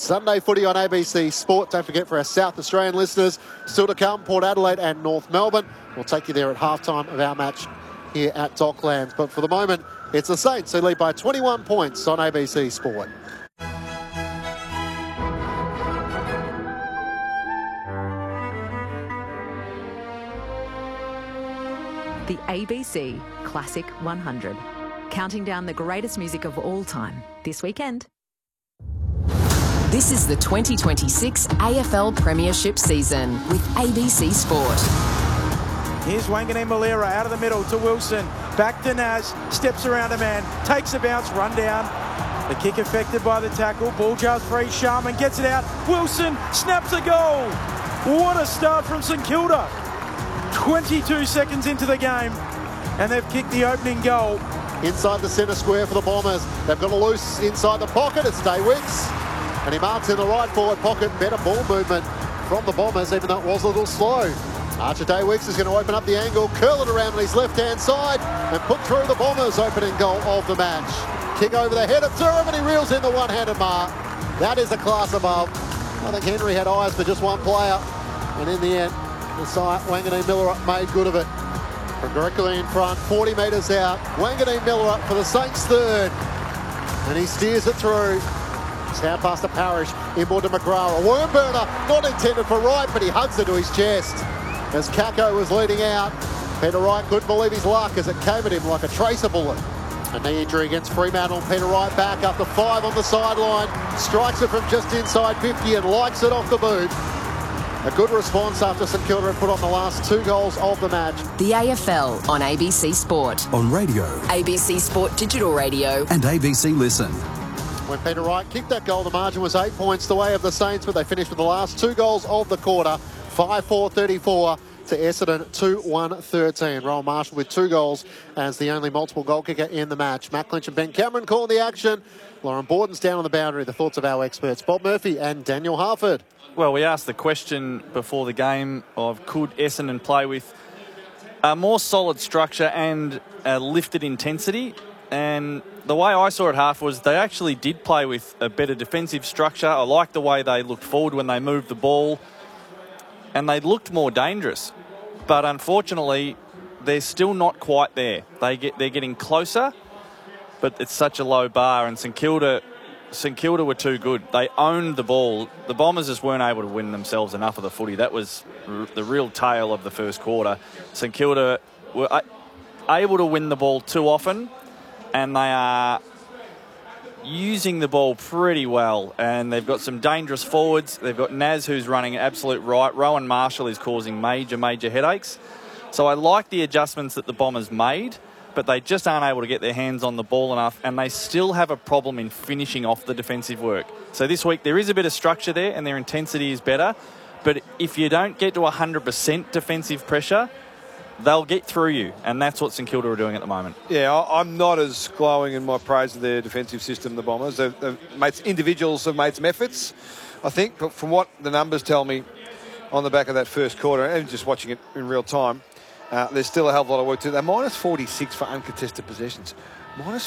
Sunday footy on ABC Sport. Don't forget, for our South Australian listeners, still to come, Port Adelaide and North Melbourne. We'll take you there at halftime of our match here at Docklands. But for the moment, it's the Saints who lead by 21 points on ABC Sport. The ABC Classic 100. Counting down the greatest music of all time this weekend. This is the 2026 AFL Premiership season with ABC Sport. Here's Wanganeen Malera out of the middle to Wilson. Back to Naz. Steps around a man. Takes a bounce. Run down. The kick affected by the tackle. Ball jars free. Sharman gets it out. Wilson snaps a goal. What a start from St Kilda. 22 seconds into the game, and they've kicked the opening goal. Inside the centre square for the Bombers. They've got a loose inside the pocket. It's Day Wicks, and he marks in the right forward pocket. Better ball movement from the Bombers, even though it was a little slow. Archer Day Wicks is going to open up the angle, curl it around on his left-hand side, and put through the Bombers' opening goal of the match. Kick over the head of Durham, and he reels in the one-handed mark. That is a class above. I think Henry had eyes for just one player, and in the end, the side, Wanganeen Miller made good of it. From directly in front, 40 metres out. Wanganeen Miller up for the Saints' third. And he steers it through. It's now past the Parish. Inboard to McGrath. A worm burner, not intended for Wright, but he hugs it to his chest. As Kako was leading out, Peter Wright couldn't believe his luck as it came at him like a tracer bullet. A knee injury against Fremantle. Peter Wright back up to 5 on the sideline. Strikes it from just inside 50 and likes it off the boot. A good response after St Kilda had put on the last 2 goals of the match. The AFL on ABC Sport. On radio. ABC Sport Digital Radio. And ABC Listen. When Peter Wright kicked that goal, the margin was 8 points the way of the Saints, but they finished with the last 2 goals of the quarter. 5-4-34 to Essendon, 2-1-13. Rowan Marshall with 2 goals as the only multiple goal kicker in the match. Matt Clinch and Ben Cameron calling the action. Lauren Borden's down on the boundary. The thoughts of our experts, Bob Murphy and Daniel Harford. Well, we asked the question before the game of could Essendon play with a more solid structure and a lifted intensity, and the way I saw it half was they actually did play with a better defensive structure. I liked the way they looked forward when they moved the ball, and they looked more dangerous. But unfortunately, they're still not quite there. They're getting closer, but it's such a low bar, and St Kilda were too good. They owned the ball. The Bombers just weren't able to win themselves enough of the footy. That was the real tale of the first quarter. St Kilda were able to win the ball too often, and they are using the ball pretty well. And they've got some dangerous forwards. They've got Naz, who's running absolute right. Rowan Marshall is causing major headaches. So I like the adjustments that the Bombers made, but they just aren't able to get their hands on the ball enough, and they still have a problem in finishing off the defensive work. So this week there is a bit of structure there and their intensity is better, but if you don't get to 100% defensive pressure, they'll get through you, and that's what St Kilda are doing at the moment. Yeah, I'm not as glowing in my praise of their defensive system, the Bombers. Individuals have made some efforts, I think, but from what the numbers tell me on the back of that first quarter, and just watching it in real time, there's still a hell of a lot of work to do. They're minus 46 for uncontested possessions. Minus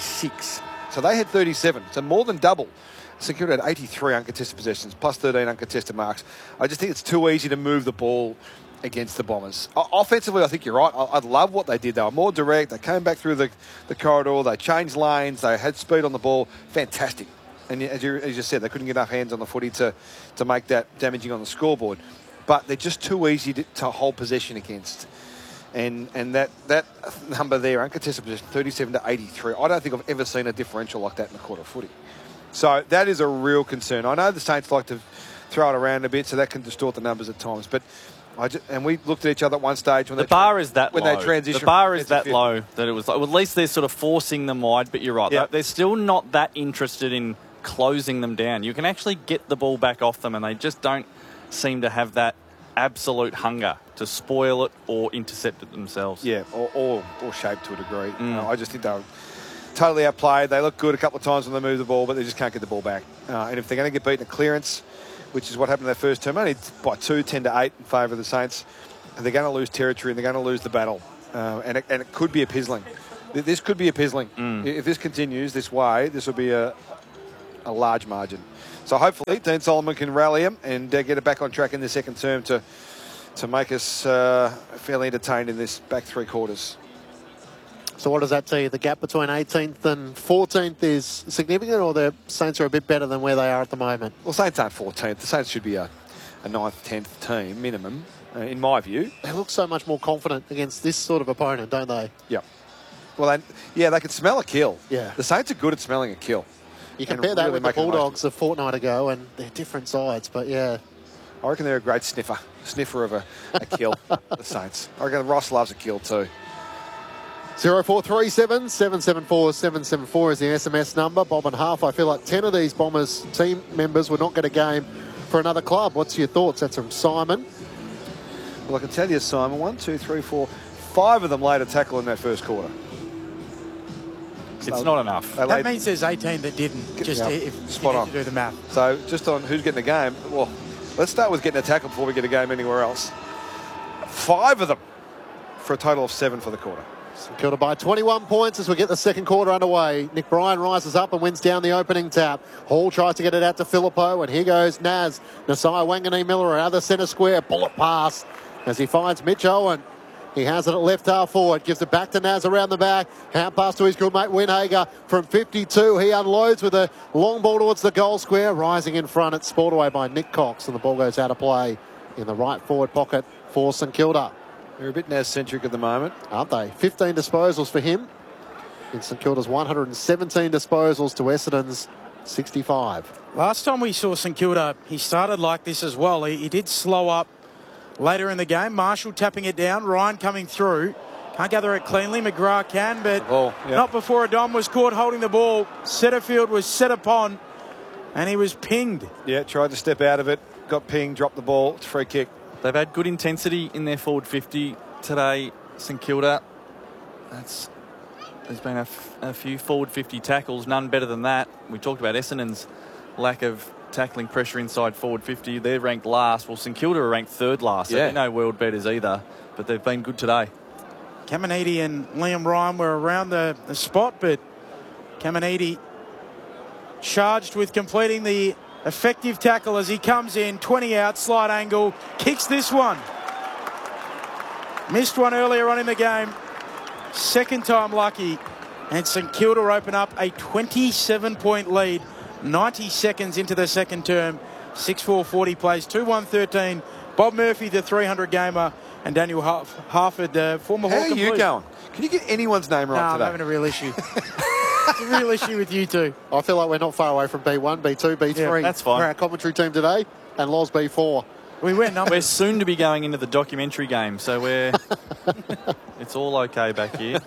46. So they had 37. So more than double. St Kilda had 83 uncontested possessions, plus 13 uncontested marks. I just think it's too easy to move the ball against the Bombers. Offensively, I think you're right. I love what they did. They were more direct. They came back through the corridor. They changed lanes. They had speed on the ball. Fantastic. And as you said, they couldn't get enough hands on the footy to make that damaging on the scoreboard. But they're just too easy to hold possession against. And that number there, uncontested possession, 37 to 83. I don't think I've ever seen a differential like that in a quarter of footy. So that is a real concern. I know the Saints like to throw it around a bit, so that can distort the numbers at times. But and we looked at each other at one stage when the bar is that when low. They transition. The bar is that low that it was like, well, at least they're sort of forcing them wide. But you're right, yeah. They're still not that interested in closing them down. You can actually get the ball back off them, and they just don't seem to have that absolute hunger to spoil it or intercept it themselves. Yeah, or shape to a degree. I just think they were totally outplayed. They look good a couple of times when they move the ball, but they just can't get the ball back. And if they're going to get beaten at clearance, which is what happened in their first term, only by 2, 10 to 8 in favour of the Saints, and they're going to lose territory and they're going to lose the battle. And it could be a pizzling. This could be a pizzling. If this continues this way, this will be a a large margin. So hopefully Dean Solomon can rally him and get it back on track in the second term to make us fairly entertained in this back three quarters. So what does that tell you? The gap between 18th and 14th is significant, or the Saints are a bit better than where they are at the moment? Well, Saints aren't 14th. The Saints should be a 9th, 10th team minimum, in my view. They look so much more confident against this sort of opponent, don't they? Yeah. Well, they can smell a kill. Yeah. The Saints are good at smelling a kill. You compare that with the Bulldogs a fortnight ago, and they're different sides, but yeah. I reckon they're a great sniffer of a kill, the Saints. I reckon Ross loves a kill too. 0437 774 774 is the SMS number. Bob and Half, I feel like 10 of these Bombers team members would not get a game for another club. What's your thoughts? That's from Simon. Well, I can tell you, Simon, 1, 2, 3, 4, 5 of them laid a tackle in that first quarter. It's not enough. That means there's 18 that didn't, just if spot you on. need to do the math. So just on who's getting a game, well, let's start with getting a tackle before we get a game anywhere else. 5 of them for a total of 7 for the quarter. St Kilda by 21 points as we get the second quarter underway. Nick Bryan rises up and wins down the opening tap. Hall tries to get it out to Filippo, and here goes Naz. Nasiah Wanganeen-Miller out of the centre square. Bullet pass as he finds Mitch Owen. He has it at left half forward, gives it back to Naz around the back. Hand pass to his good mate Winhager from 52. He unloads with a long ball towards the goal square. Rising in front, it's spoiled away by Nick Cox, and the ball goes out of play in the right forward pocket for St Kilda. They're a bit Naz-centric at the moment. Aren't they? 15 disposals for him in St Kilda's 117 disposals to Essendon's 65. Last time we saw St Kilda, he started like this as well. He did slow up later in the game. Marshall tapping it down. Ryan coming through. Can't gather it cleanly. McGrath can, but not before Adom was caught holding the ball. Setterfield was set upon, and he was pinged. Yeah, tried to step out of it. Got pinged, dropped the ball. It's a free kick. They've had good intensity in their forward 50 today, St Kilda. There's been a few forward 50 tackles, none better than that. We talked about Essendon's lack of tackling pressure inside forward 50. They're ranked last. Well, St Kilda are ranked third last. So they're no world betters either, but they've been good today. Caminiti and Liam Ryan were around the spot, but Caminiti charged with completing the effective tackle as he comes in, 20 out, slide angle, kicks this one. Missed one earlier on in the game. Second time lucky. And St Kilda open up a 27-point lead. 90 seconds into the second term. 6-4-40 plays, 2-1-13. Bob Murphy, the 300-gamer, and Daniel Harford, the former Hawke. How are you going? Can you get anyone's name right today? I'm having a real issue. It's a real issue with you two. I feel like we're not far away from B1, B2, B3. Yeah, that's fine. For our commentary team today, and Loz B4. We're soon to be going into the documentary game, so it's all okay back here.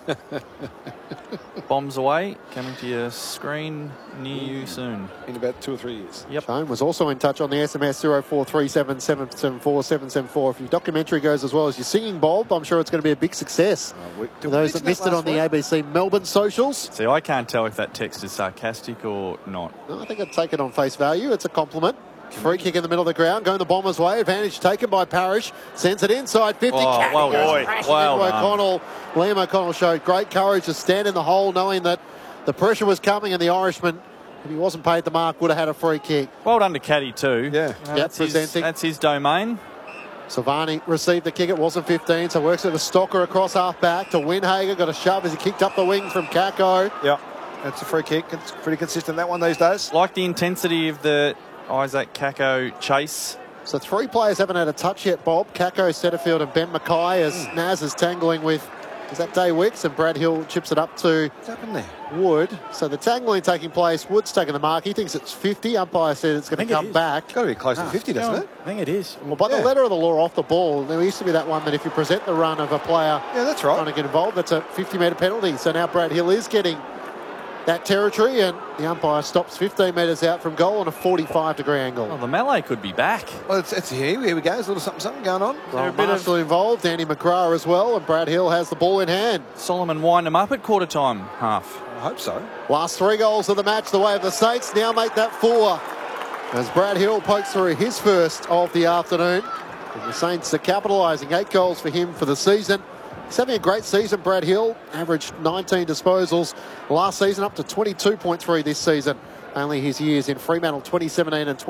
Bombs away, coming to your screen near you soon. In about 2 or 3 years. Yep. Shane was also in touch on the SMS 0437 774 774. If your documentary goes as well as your singing, Bob, I'm sure it's going to be a big success. For those that missed it on the ABC Melbourne socials. See, I can't tell if that text is sarcastic or not. No, I think I'd take it on face value. It's a compliment. Free kick in the middle of the ground, going the Bombers' way. Advantage taken by Parrish. Sends it inside 50. Well done. O'Connell. Liam O'Connell showed great courage to stand in the hole, knowing that the pressure was coming, and the Irishman, if he wasn't paid the mark, would have had a free kick. Well done to Caddy too. Yeah. That's his domain. Savani received the kick. It wasn't 15, so works it to Stocker across half back to Winhager. Got a shove as he kicked up the wing from Kako. Yeah, that's a free kick. It's pretty consistent, that one, these days. Like the intensity of the Isaac Kako chase. So 3 players haven't had a touch yet, Bob. Kako, Setterfield and Ben Mackay, as Naz is tangling with, is that Day Wicks? And Brad Hill chips it up to What's happened there? Wood. So the tangling taking place. Wood's taking the mark. He thinks it's 50. Umpire said it's going to come back. It's got to be close to 50, doesn't it? I think it is. Well, by the letter of the law off the ball, there used to be that one that if you present the run of a player that's right, trying to get involved, that's a 50-metre penalty. So now Brad Hill is getting that territory, and the umpire stops 15 metres out from goal on a 45-degree angle. Well, the melee could be back. Well, it's here we go. There's a little something going on. Ron Marshall involved, Andy McGrath as well, and Brad Hill has the ball in hand. Solomon wind him up at quarter time half. I hope so. Last 3 goals of the match, the way of the Saints, now make that 4. As Brad Hill pokes through his first of the afternoon. And the Saints are capitalising. 8 goals for him for the season. He's having a great season, Brad Hill. Averaged 19 disposals last season, up to 22.3 this season Only his years in Fremantle 2017 and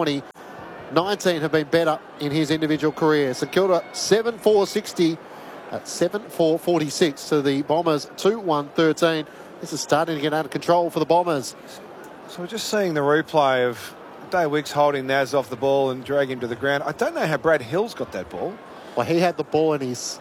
2019 have been better in his individual career. St Kilda 7-4-60 at 7-4-46 to the Bombers 2-1-13. This is starting to get out of control for the Bombers. So we're just seeing the replay of Dave Wicks holding Naz off the ball and dragging him to the ground. I don't know how Brad Hill's got that ball. Well, he had the ball in his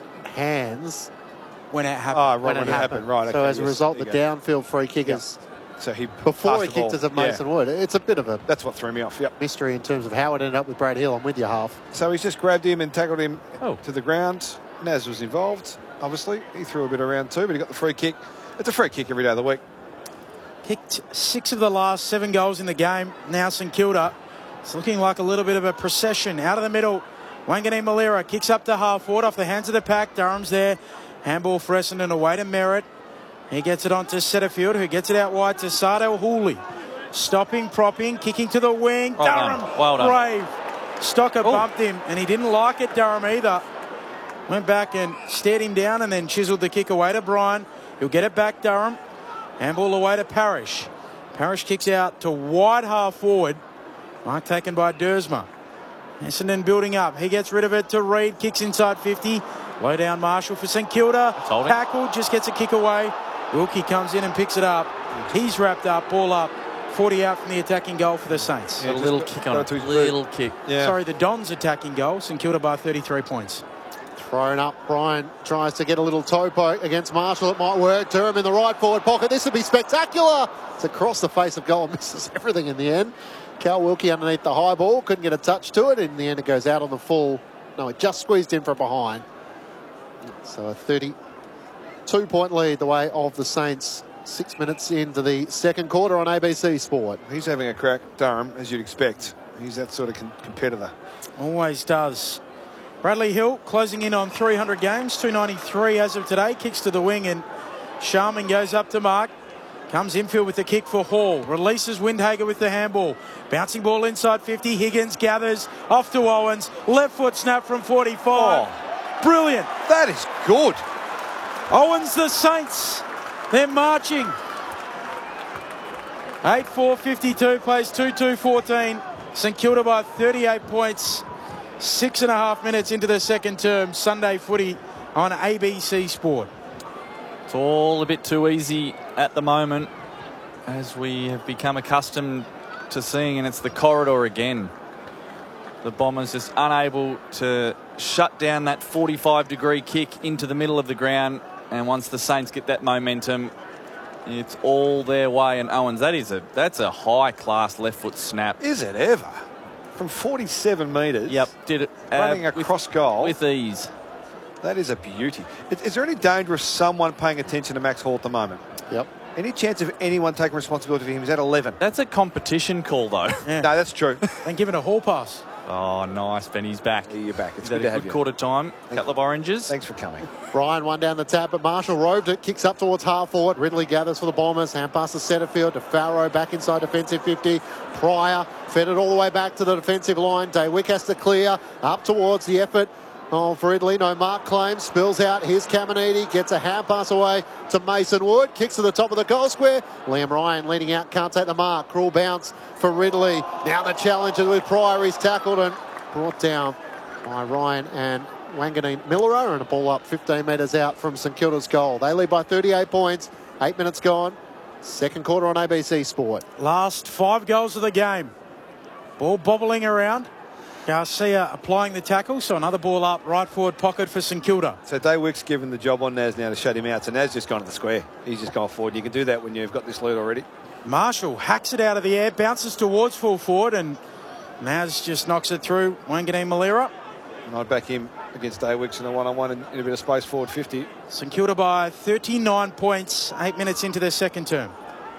hands when it happened. Oh, right, when it happened. Right. So okay, as a result, the downfield free kick is... So he before he kicked it at Mason Wood. It's a bit of a... That's what threw me off, mystery in terms of how it ended up with Brad Hill. I'm with you, Half. So he's just grabbed him and tackled him to the ground. Naz was involved, obviously. He threw a bit around too, but he got the free kick. It's a free kick every day of the week. Kicked 6 of the last 7 goals in the game. Now St Kilda. It's looking like a little bit of a procession. Out of the middle, Wanganeen Malira kicks up to half forward off the hands of the pack. Durham's there. Handball for Essendon away to Merritt. He gets it onto Setterfield, who gets it out wide to Sardell Hooley. Stopping, propping, kicking to the wing. Durham, well done. brave. Stocker bumped him, and he didn't like it, Durham, either. Went back and stared him down and then chiselled the kick away to Bryan. He'll get it back, Durham. Handball away to Parrish. Parrish kicks out to wide half forward. Mark taken by Dersma. Essendon building up. He gets rid of it to Reid. Kicks inside 50. Low down Marshall for St Kilda. Tackled, just gets a kick away. Wilkie comes in and picks it up. He's wrapped up, ball up. 40 out from the attacking goal for the Saints. A little kick on it. Little kick. Yeah. Sorry, the Dons attacking goal. St Kilda by 33 points. Thrown up. Bryan tries to get a little toe poke against Marshall. It might work. Durham in the right forward pocket. This would be spectacular. It's across the face of goal. Misses everything in the end. Cal Wilkie underneath the high ball. Couldn't get a touch to it. In the end, it goes out on the full. No, it just squeezed in from behind. So a 32-point lead the way of the Saints. 6 minutes into the second quarter on ABC Sport. He's having a crack, Durham, as you'd expect. He's that sort of competitor. Always does. Bradley Hill closing in on 300 games, 293 as of today. Kicks to the wing and Sharman goes up to mark. Comes infield with the kick for Hall. Releases Windhager with the handball. Bouncing ball inside 50. Higgins gathers off to Owens. Left foot snap from 45. Oh, brilliant. That is good. Owens, the Saints. They're marching. 8-4-52, plays 2-2-14. St Kilda by 38 points. 6.5 minutes into the second term. Sunday footy on ABC Sport. It's all a bit too easy at the moment, as we have become accustomed to seeing, and it's the corridor again. The Bombers just unable to shut down that 45-degree kick into the middle of the ground, and once the Saints get that momentum, it's all their way. And Owens, that's a high-class left-foot snap. Is it ever? From 47 metres. Yep, did it. Running across goal. With ease. That is a beauty. Is there any danger of someone paying attention to Max Hall at the moment? Yep. Any chance of anyone taking responsibility for him? He's at 11. That's a competition call, though. Yeah. No, that's true. And give it a hall pass. Oh, nice. Benny's back. Yeah, you're back. It's good to have you. quarter time. Couple of oranges. Thanks for coming. Bryan one down the tap, but Marshall roved it. Kicks up towards half forward. Ridley gathers for the Bombers. Hand pass to Setterfield to Farrow. Back inside defensive 50. Pryor fed it all the way back to the defensive line. Daywick has to clear. Up towards the effort of Ridley. No mark claim. Spills out. Here's Caminiti. Gets a hand pass away to Mason Wood. Kicks to the top of the goal square. Liam Ryan leading out. Can't take the mark. Cruel bounce for Ridley. Now the challenge is with Pryor. He's tackled and brought down by Ryan and Wanganeen Millera, and a ball up 15 metres out from St Kilda's goal. They lead by 38 points. 8 minutes gone. Second quarter on ABC Sport. Last 5 goals of the game. Ball bobbling around. Garcia applying the tackle, so another ball up right forward pocket for St Kilda. So Daywick's given the job on Naz now to shut him out. So Naz just gone to the square. He's just gone forward. You can do that when you've got this lead already. Marshall hacks it out of the air, bounces towards full forward, and Naz just knocks it through Wanganeen Malira. And I'd back him against Daywicks in a one-on-one in a bit of space forward 50. St Kilda by 39 points, 8 minutes into their second term.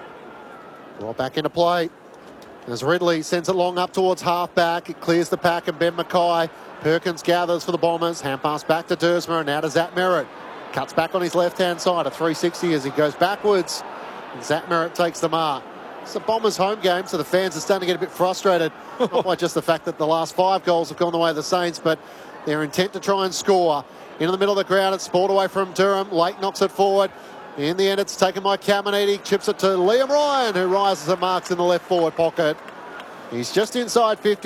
Brought back into play. As Ridley sends it long up towards half-back. It clears the pack and Ben Mackay. Perkins gathers for the Bombers. Hand pass back to Dersma and now to Zach Merritt. Cuts back on his left-hand side, a 360 as he goes backwards. And Zach Merritt takes the mark. It's a Bombers home game, so the fans are starting to get a bit frustrated. Not by just the fact that the last 5 goals have gone the way of the Saints, but their intent to try and score. Into the middle of the ground, it's sport away from Durham. Lake knocks it forward. In the end, it's taken by Caminiti. Chips it to Liam Ryan, who rises and marks in the left forward pocket. He's just inside 50.